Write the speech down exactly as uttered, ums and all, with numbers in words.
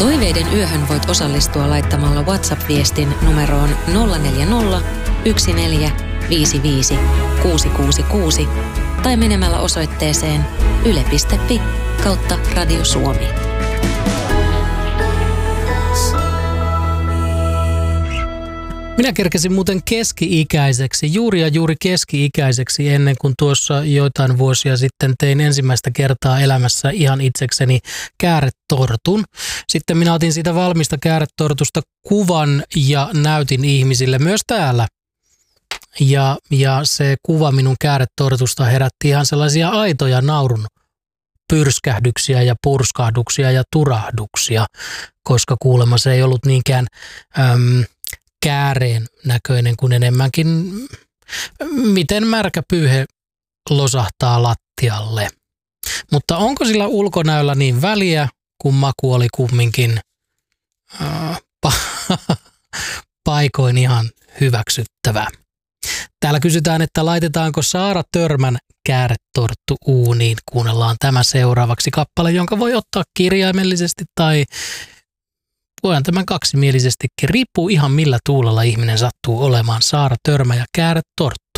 Toiveiden yöhön voit osallistua laittamalla WhatsApp-viestin numeroon nolla neljä nolla, yksi neljä, viisi viisi, kuusi kuusi kuusi tai menemällä osoitteeseen yle piste fi kautta Radio Suomi. Minä kerkesin muuten keski-ikäiseksi, juuri ja juuri keski-ikäiseksi ennen kuin tuossa joitain vuosia sitten tein ensimmäistä kertaa elämässä ihan itsekseni kääretortun. Sitten minä otin siitä valmista kääretortusta kuvan ja näytin ihmisille myös täällä. Ja, ja se kuva minun kääretortusta herätti ihan sellaisia aitoja naurun pyrskähdyksiä ja purskahduksia ja turahduksia, koska kuulemma se ei ollut niinkään äm, kääreen näköinen kuin enemmänkin, miten märkä pyyhe losahtaa lattialle. Mutta onko sillä ulkonäöllä niin väliä, kun maku oli kumminkin äh, pa- paikoin ihan hyväksyttävä. Täällä kysytään, että laitetaanko Saara Törmän kääretorttu uuniin. Kuunnellaan tämä seuraavaksi kappale, jonka voi ottaa kirjaimellisesti tai voidaan tämän kaksimielisesti. Riippuu ihan millä tuulella ihminen sattuu olemaan. Saara Törmä ja kääretorttu.